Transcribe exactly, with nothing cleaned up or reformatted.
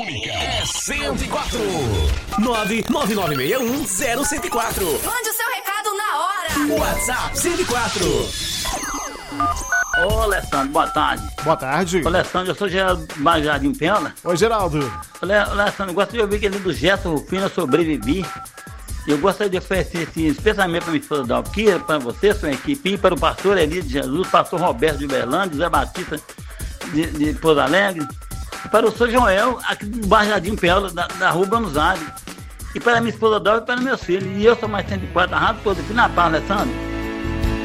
Econômica é cento e quatro. nove nove nove seis um zero cento e quatro. Mande o seu recado na hora. WhatsApp cento e quatro. Ô, Alessandro, boa tarde. Boa tarde. Ô, Alessandro, eu sou Geraldo Bajardim Pena. Oi, Geraldo. Ô, Alessandro, eu gosto de ouvir aquele do Gerson Rufino, Eu Sobrevivi. Eu gostaria de oferecer esse especialmente para minha esposa Dalquia, para você, sua equipe, e para o pastor Eli de Jesus, pastor Roberto de Uberlândia, Zé Batista de, de Pouso Alegre, e para o senhor Joel, aqui do bairro Jardim Pena, da, da rua Buenos Aires, e para minha esposa Dalquia e para meus filhos. E eu sou mais cento e quatro, a Rádio Pouso, aqui na Paz, Alessandro.